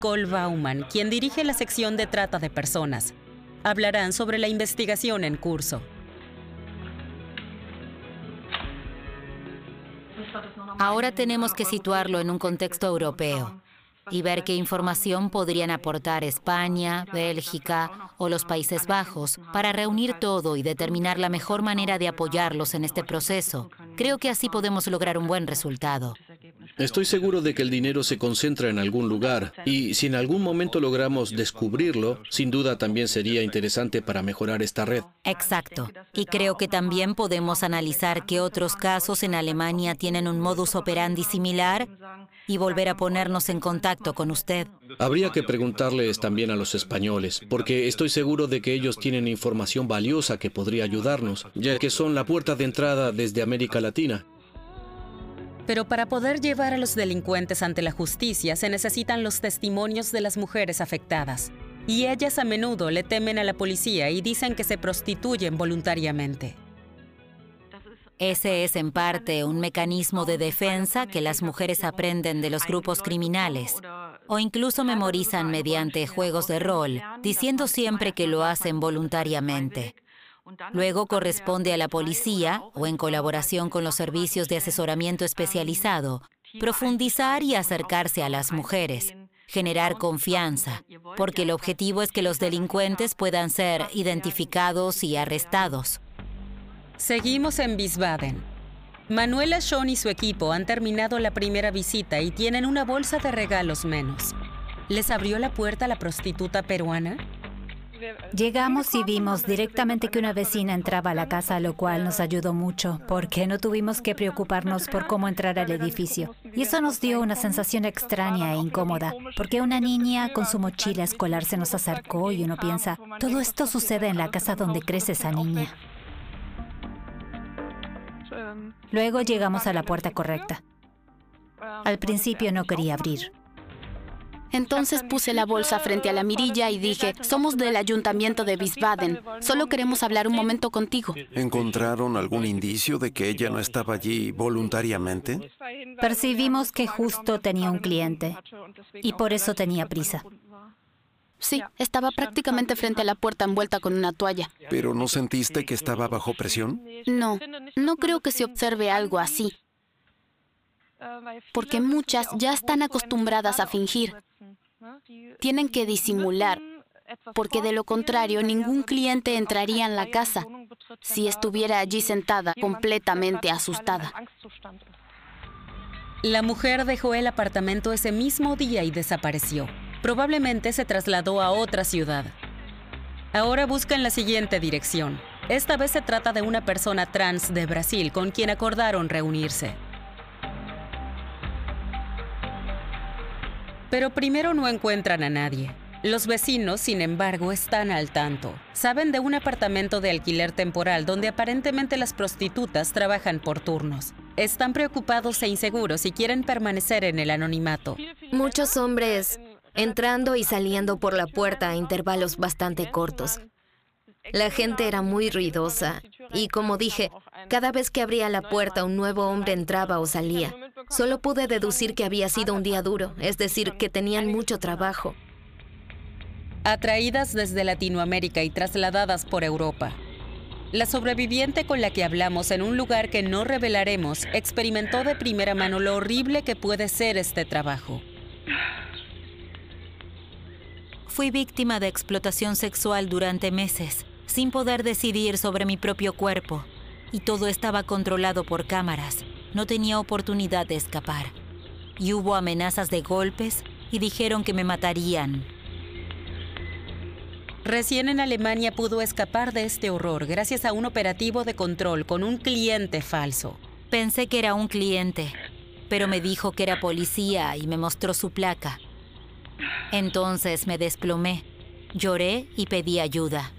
Cole Bauman, quien dirige la sección de trata de personas. Hablarán sobre la investigación en curso. Ahora tenemos que situarlo en un contexto europeo y ver qué información podrían aportar España, Bélgica o los Países Bajos para reunir todo y determinar la mejor manera de apoyarlos en este proceso. Creo que así podemos lograr un buen resultado. Estoy seguro de que el dinero se concentra en algún lugar y si en algún momento logramos descubrirlo, sin duda también sería interesante para mejorar esta red. Exacto. Y creo que también podemos analizar qué otros casos en Alemania tienen un modus operandi similar y volver a ponernos en contacto con usted. Habría que preguntarles también a los españoles, porque estoy seguro de que ellos tienen información valiosa que podría ayudarnos, ya que son la puerta de entrada desde América Latina. Pero para poder llevar a los delincuentes ante la justicia se necesitan los testimonios de las mujeres afectadas. Y ellas a menudo le temen a la policía y dicen que se prostituyen voluntariamente. Ese es en parte un mecanismo de defensa que las mujeres aprenden de los grupos criminales o incluso memorizan mediante juegos de rol, diciendo siempre que lo hacen voluntariamente. Luego corresponde a la policía, o en colaboración con los servicios de asesoramiento especializado, profundizar y acercarse a las mujeres, generar confianza, porque el objetivo es que los delincuentes puedan ser identificados y arrestados. Seguimos en Wiesbaden. Manuela, Sean y su equipo han terminado la primera visita y tienen una bolsa de regalos menos. ¿Les abrió la puerta la prostituta peruana? Llegamos y vimos directamente que una vecina entraba a la casa, lo cual nos ayudó mucho, porque no tuvimos que preocuparnos por cómo entrar al edificio. Y eso nos dio una sensación extraña e incómoda, porque una niña con su mochila escolar se nos acercó y uno piensa, todo esto sucede en la casa donde crece esa niña. Luego llegamos a la puerta correcta. Al principio no quería abrir. Entonces puse la bolsa frente a la mirilla y dije, somos del ayuntamiento de Wiesbaden, solo queremos hablar un momento contigo. ¿Encontraron algún indicio de que ella no estaba allí voluntariamente? Percibimos que justo tenía un cliente y por eso tenía prisa. Sí, estaba prácticamente frente a la puerta envuelta con una toalla. ¿Pero no sentiste que estaba bajo presión? No creo que se observe algo así, porque muchas ya están acostumbradas a fingir. Tienen que disimular, porque de lo contrario ningún cliente entraría en la casa si estuviera allí sentada, completamente asustada. La mujer dejó el apartamento ese mismo día y desapareció. Probablemente se trasladó a otra ciudad. Ahora busca en la siguiente dirección. Esta vez se trata de una persona trans de Brasil con quien acordaron reunirse. Pero primero no encuentran a nadie. Los vecinos, sin embargo, están al tanto. Saben de un apartamento de alquiler temporal donde aparentemente las prostitutas trabajan por turnos. Están preocupados e inseguros y quieren permanecer en el anonimato. Muchos hombres entrando y saliendo por la puerta a intervalos bastante cortos. La gente era muy ruidosa y, como dije, cada vez que abría la puerta un nuevo hombre entraba o salía. Solo pude deducir que había sido un día duro, es decir, que tenían mucho trabajo. Atraídas desde Latinoamérica y trasladadas por Europa. La sobreviviente con la que hablamos en un lugar que no revelaremos experimentó de primera mano lo horrible que puede ser este trabajo. Fui víctima de explotación sexual durante meses, sin poder decidir sobre mi propio cuerpo. Y todo estaba controlado por cámaras. No tenía oportunidad de escapar. Y hubo amenazas de golpes y dijeron que me matarían. Recién en Alemania pudo escapar de este horror gracias a un operativo de control con un cliente falso. Pensé que era un cliente, pero me dijo que era policía y me mostró su placa. Entonces me desplomé, lloré y pedí ayuda.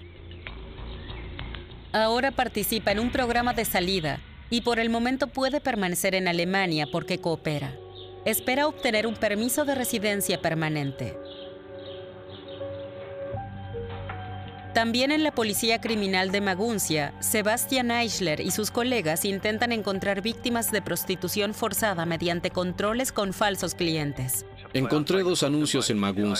Ahora participa en un programa de salida y por el momento puede permanecer en Alemania porque coopera. Espera obtener un permiso de residencia permanente. También en la Policía Criminal de Maguncia, Sebastian Eichler y sus colegas intentan encontrar víctimas de prostitución forzada mediante controles con falsos clientes. Encontré 2 anuncios en Maguncia.